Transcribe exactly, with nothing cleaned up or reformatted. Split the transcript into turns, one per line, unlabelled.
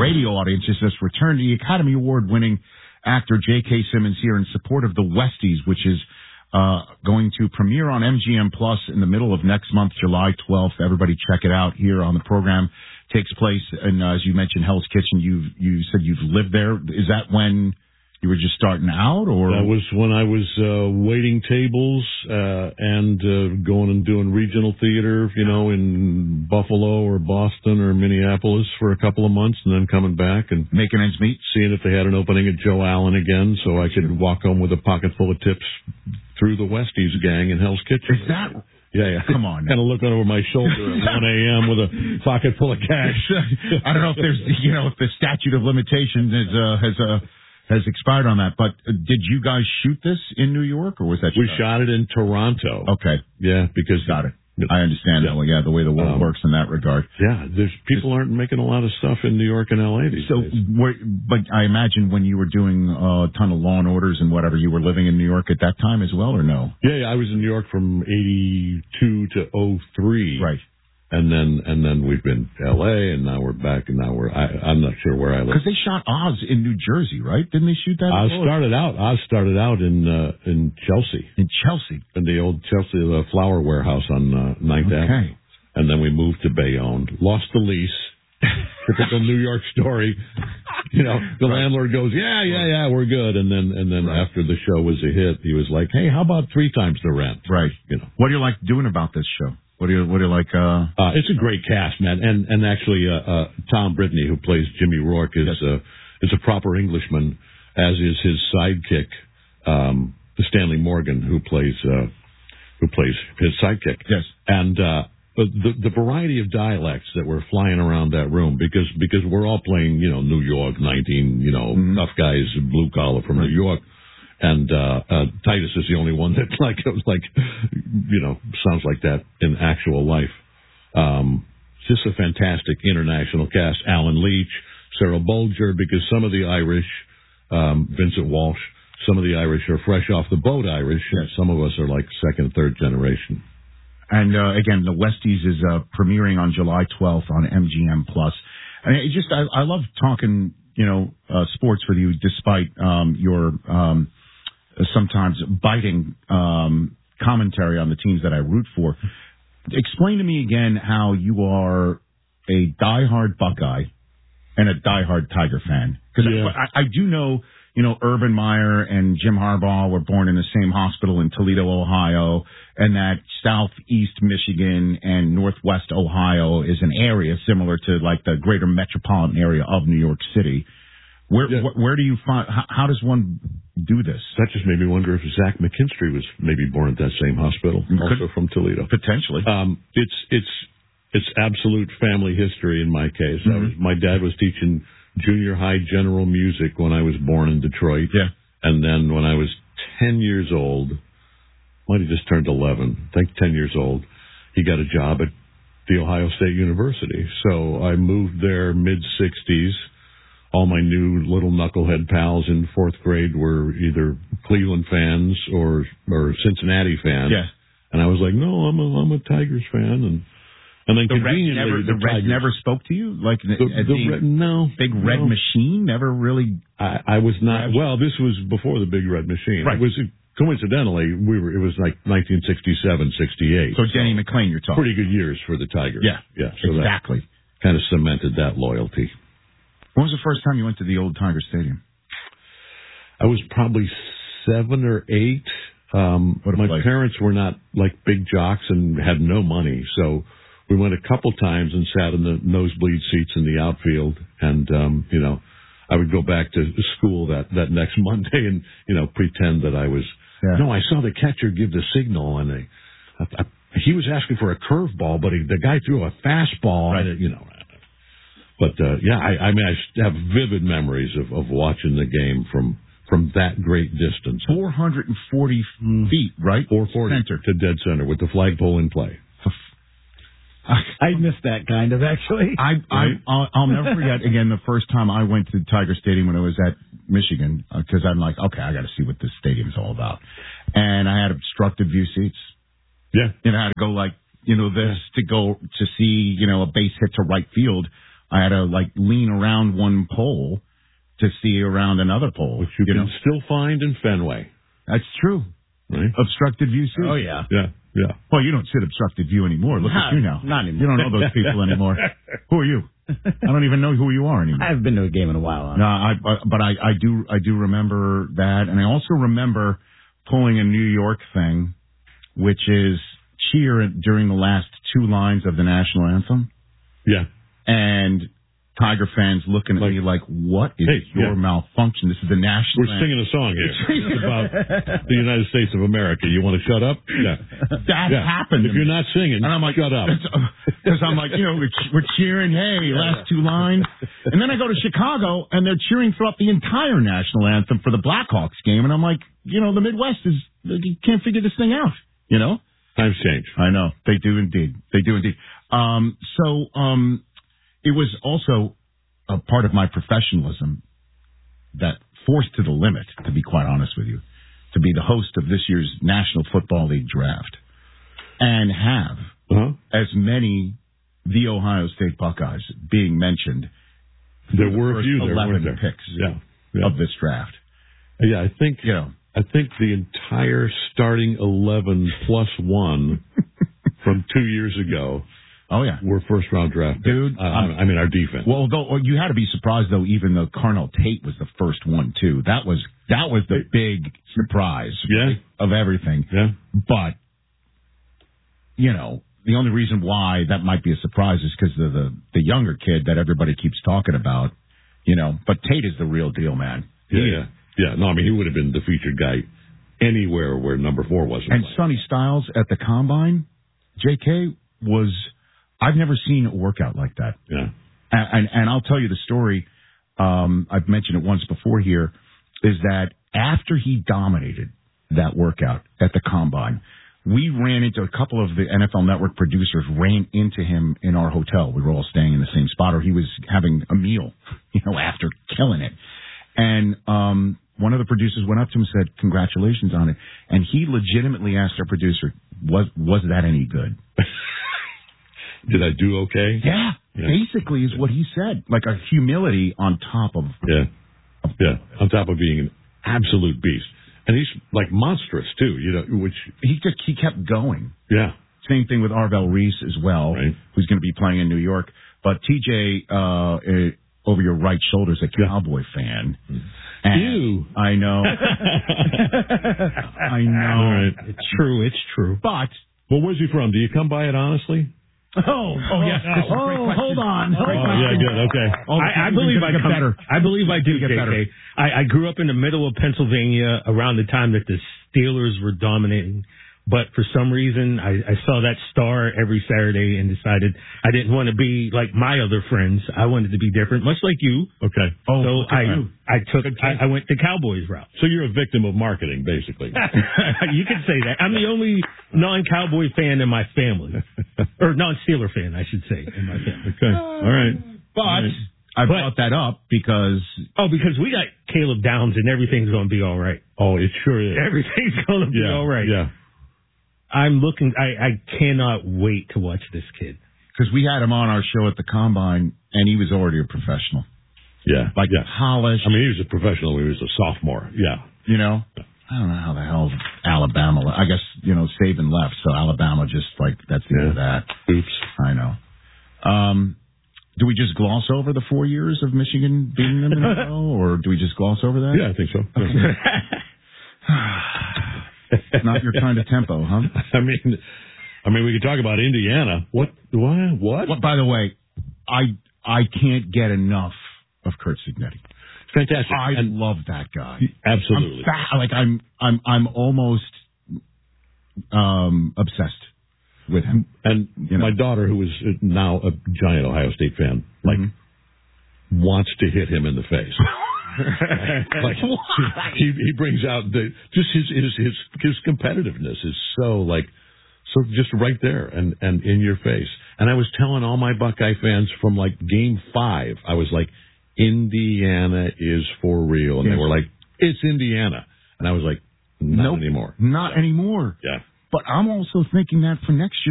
radio audience is this return to the Academy Award-winning actor J K. Simmons here in support of The Westies, which is uh, going to premiere on M G M Plus in the middle of next month, July twelfth. Everybody check it out here on the program. Takes place, and uh, as you mentioned, Hell's Kitchen. You you said you've lived there. Is that when you were just starting out, or
that was when I was uh, waiting tables uh, and uh, going and doing regional theater, you know, in Buffalo or Boston or Minneapolis for a couple of months, and then coming back and
making ends meet,
seeing if they had an opening at Joe Allen again, so I could walk home with a pocket full of tips through the Westies gang in Hell's Kitchen.
Is that?
Yeah, yeah.
Come on.
Kind of looking over my shoulder at one a.m. with a pocket full of cash.
I don't know if there's, you know, if the statute of limitations is, uh, has uh, has expired on that. But uh, did you guys shoot this in New York, or was that?
We shot it in Toronto.
Okay.
Yeah, because
got it. I understand
yeah.
that. Well, yeah, the way the world um, works in that regard.
Yeah, there's people aren't making a lot of stuff in New York and L A these
so,
days.
Were, but I imagine when you were doing uh, a ton of Law and Orders and whatever, you were living in New York at that time as well, or no?
Yeah, yeah I was in New York from eighty-two to oh three.
Right.
And then and then we've been L A, and now we're back, and now we're, I, I'm not sure where I live.
Because they shot Oz in New Jersey, right? Didn't they shoot that?
Oz started out, Oz started out in uh, in Chelsea.
In Chelsea?
In the old Chelsea uh, flower warehouse on uh, ninth
okay.
Avenue. And then we moved to Bayonne, lost the lease. Typical New York story. You know, the right. landlord goes, yeah, yeah, yeah, we're good. And then and then right. after the show was a hit, he was like, hey, how about three times the rent?
Right.
You know.
What do you like doing about this show? What do you, what do you like, uh...
uh it's a great cast, man. And, and actually, uh, uh, Tom Brittany, who plays Jimmy Rourke, is, yes. uh, is a proper Englishman, as is his sidekick, um, Stanley Morgan, who plays, uh, who plays his sidekick.
Yes.
And, uh, the, the variety of dialects that were flying around that room, because, because we're all playing, you know, New York, nineteen, you know, mm-hmm. tough guys, blue collar from right. New York. And uh, uh, Titus is the only one that like it was like, you know, sounds like that in actual life. Um, just a fantastic international cast. Alan Leach, Sarah Bolger, because some of the Irish, um, Vincent Walsh, some of the Irish are fresh off the boat Irish. Yes. Some of us are like second, third generation.
And uh, again, The Westies is uh, premiering on July twelfth on M G M Plus. I mean, it just I, I love talking, you know, uh, sports with you, despite um, your. Um, sometimes biting um, commentary on the teams that I root for. Explain to me again how you are a diehard Buckeye and a diehard Tiger fan. Because
yeah.
I, I do know, you know, Urban Meyer and Jim Harbaugh were born in the same hospital in Toledo, Ohio, and that southeast Michigan and northwest Ohio is an area similar to like the greater metropolitan area of New York City. Where, yeah. where where do you find, how, how does one do this?
That just made me wonder if Zach McKinstry was maybe born at that same hospital,
Could,
also from Toledo.
Potentially.
Um, it's, it's, it's absolute family history in my case. Mm-hmm. I was, my dad was teaching junior high general music when I was born in Detroit.
Yeah.
And then when I was ten years old, might have just turned eleven, I think ten years old, he got a job at the Ohio State University. So I moved there mid-sixties. All my new little knucklehead pals in fourth grade were either Cleveland fans or or Cincinnati fans.
Yeah.
And I was like, no, I'm a I'm a Tigers fan. And and then
the
conveniently,
Reds never, the, the Reds never spoke to you, like
the, the, the red, no
big red
no.
machine never really.
I, I was not. Well, this was before the big red machine.
Right.
It was coincidentally we were. It was like nineteen sixty-seven, sixty-eight.
So Denny McLain, you're talking.
Pretty good years for the Tigers.
Yeah,
yeah, so
exactly.
Kind of cemented that loyalty.
When was the first time you went to the old Tiger Stadium?
I was probably seven or eight. Um, my like? parents were not like big jocks and had no money, so we went a couple times and sat in the nosebleed seats in the outfield. And um, you know, I would go back to school that that next Monday and you know pretend that I was. Yeah. No, I saw the catcher give the signal, and I, I, I, he was asking for a curveball, but he, the guy threw a fastball.
Right.
And it, you know. But, uh, yeah, I, I mean, I have vivid memories of, of watching the game from, from that great distance.
four hundred forty mm. feet, right?
four forty
center.
To dead center with the flagpole in play.
I missed that kind of, actually.
I, I, I'll, I'll never forget, again, the first time I went to Tiger Stadium when I was at Michigan, because uh, I'm like, okay, I got to see what this stadium's all about. And I had obstructed view seats.
Yeah.
You know, I had to go like, you know, this to go to see, you know, a base hit to right field. I had to like lean around one pole to see around another pole.
Which you,
you
can
know?
still find in Fenway.
That's true.
Right?
Obstructed view seats.
Oh, yeah.
Yeah, yeah.
Well, you don't sit obstructed view anymore. Look
Not,
at you now.
Not anymore.
You don't know those people anymore. Who are you? I don't even know who you are anymore.
I haven't been to a game in a while. Huh?
No, I, but I, I do, I do remember that, and I also remember pulling a New York thing, which is cheer during the last two lines of the national anthem.
Yeah.
And Tiger fans looking at
like,
me like, what is
hey,
your
yeah.
malfunction? This is the national
We're
anthem.
singing a song here. It's about the United States of America. You want to shut up? Yeah.
That
yeah.
happened.
If you're not singing,
and I'm like,
shut up.
Because I'm like, you know, we're, we're cheering, hey, last two lines. And then I go to Chicago, and they're cheering throughout the entire national anthem for the Blackhawks game. And I'm like, you know, the Midwest is, you can't figure this thing out, you know?
Times change.
I know. They do indeed. They do indeed. Um, so um, it was also a part of my professionalism that forced to the limit, to be quite honest with you, to be the host of this year's National Football League draft and have
Uh-huh.
as many the Ohio State Buckeyes being mentioned.
There were a few there,
eleven
weren't there?
picks
yeah. Yeah.
of this draft.
Yeah, I think
You know,
I think the entire starting eleven plus one from two years ago
oh yeah,
were first round draft picks.
Dude,
Uh, I mean, our defense.
Well, though well, you had to be surprised though. Even though Carnell Tate was the first one too, that was that was the big surprise.
Yeah.
Right, of everything.
Yeah.
But you know, the only reason why that might be a surprise is because of the the younger kid that everybody keeps talking about. You know, but Tate is the real deal, man.
Yeah,
He-
yeah, yeah. No, I mean, he would have been the featured guy anywhere where number four wasn't.
And
playing.
Sonny Styles at the Combine, J K was. I've never seen a workout like that.
Yeah.
And, and, and I'll tell you the story. Um, I've mentioned it once before here. Is that after he dominated that workout at the Combine, we ran into a couple of the N F L Network producers ran into him in our hotel. We were all staying in the same spot, or he was having a meal, you know, after killing it. And um, one of the producers went up to him and said, "Congratulations on it." And he legitimately asked our producer, "Was was that any good?"
Did I do okay?
Yeah,
Yeah.
basically is what he said. Like a humility on top of.
Yeah. Yeah. On top of being an absolute beast. And he's like monstrous too, you know, which.
He just he kept going.
Yeah.
Same thing with Arvell Reese as well,
Right.
who's going to be playing in New York. But T J, uh, eh, over your right shoulder, is a Cowboy fan. And
Ew.
I know. I know.
All right.
It's true. It's true.
But.
Well, where's he from? Do you come by it honestly?
Oh,
Oh, yes. This is a great
Oh,
question.
hold on. Hold
Great
Oh,
on.
yeah, good. Okay.
All the
I, I
things
believe
are
I
gonna get
come,
better.
I believe I do,
Get
J K.
better.
I, I grew up in the middle of Pennsylvania around the time that the Steelers were dominating. But for some reason, I, I saw that star every Saturday and decided I didn't want to be like my other friends. I wanted to be different, much like you.
Okay.
Oh,
so
look at
I
you.
I took I, I went the Cowboys route.
So you're a victim of marketing, basically.
You could say that. I'm the only non-Cowboy fan in my family, or non-Steeler fan, I should say, in my family.
Okay. All right.
But I brought that up because
Oh, because we got Caleb Downs and everything's going to be all right.
Oh, it sure is.
Everything's going to be
Yeah.
all right.
Yeah.
I'm looking. I, I cannot wait to watch this kid.
because we had him on our show at the Combine, and he was already a professional.
Yeah.
Like
yeah.
polished.
I mean, he was a professional when he was a sophomore. Yeah.
You know? I don't know how the hell Alabama, I guess, you know, Saban left, so Alabama just, like, that's the end of that.
Oops.
I know. Um, do we just gloss over the four years of Michigan beating them in a row, or do we just gloss over that?
Yeah, I think so.
Not your kind of tempo, huh?
I mean, I mean, we could talk about Indiana. What? What? What?
Well, by the way, I I can't get enough of Kurt Signetti.
Fantastic.
I
and
love that guy.
absolutely.
I'm fa- like I'm I'm I'm almost um obsessed with him.
And
You know.
my daughter, who is now a giant Ohio State fan, like
Mhm.
wants to hit him in the face. like he he brings out the just his his his his competitiveness is so like so just right there and and in your face. And I was telling all my Buckeye fans from like game five, I was like, Indiana is for real, and they were like, it's Indiana, and I was like, not
Nope,
anymore.
Not anymore.
Yeah.
But I'm also thinking that for next year.